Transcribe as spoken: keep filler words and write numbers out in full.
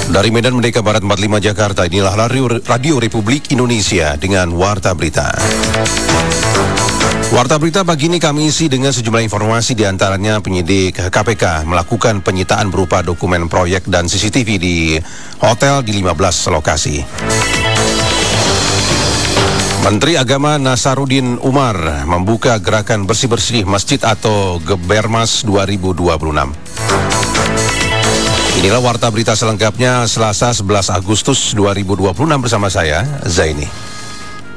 Dari Medan Merdeka Barat empat puluh lima Jakarta, inilah Radio, Radio Republik Indonesia dengan Warta Berita. Warta Berita pagi ini kami isi dengan sejumlah informasi, diantaranya penyidik K P K melakukan penyitaan berupa dokumen proyek dan C C T V di hotel di lima belas lokasi. Menteri Agama Nasaruddin Umar membuka gerakan bersih-bersih masjid atau Gebermas dua ribu dua puluh enam. Inilah Warta Berita selengkapnya Selasa sebelas Agustus dua ribu dua puluh enam bersama saya, Zaini.